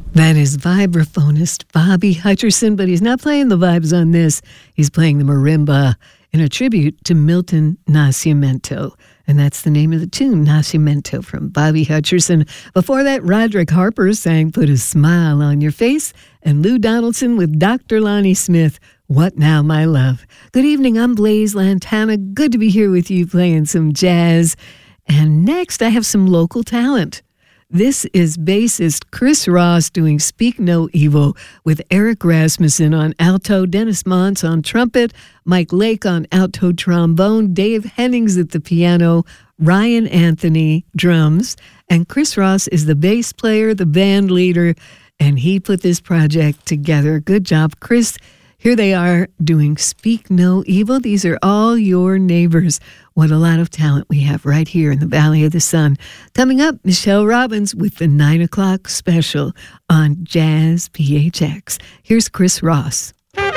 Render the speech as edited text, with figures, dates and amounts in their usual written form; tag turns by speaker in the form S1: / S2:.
S1: That is vibraphonist Bobby Hutcherson, but he's not playing the vibes on this. He's playing the marimba in a tribute to Milton Nascimento. And that's the name of the tune, Nascimento, from Bobby Hutcherson. Before that, Roderick Harper sang Put a Smile on Your Face, and Lou Donaldson with Dr. Lonnie Smith, What Now, My Love. Good evening, I'm Blaze Lantana. Good to be here with you playing some jazz. And next, I have some local talent. This is bassist Chris Ross doing Speak No Evil with Eric Rasmussen on alto, Dennis Mons on trumpet, Mike Lake on alto trombone, Dave Hennings at the piano, Ryan Anthony drums, and Chris Ross is the bass player, the band leader, and he put this project together. Good job, Chris. Here they are doing Speak No Evil. These are all your neighbors. What a lot of talent we have right here in the Valley of the Sun. Coming up, Michelle Robbins with the 9 o'clock special on Jazz PHX. Here's Chris Ross.